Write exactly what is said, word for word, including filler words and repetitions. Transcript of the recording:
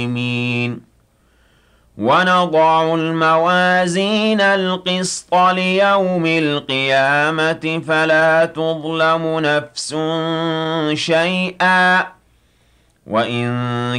ونضع الموازين القسط ليوم القيامة فلا تظلم نفس شيئا وإن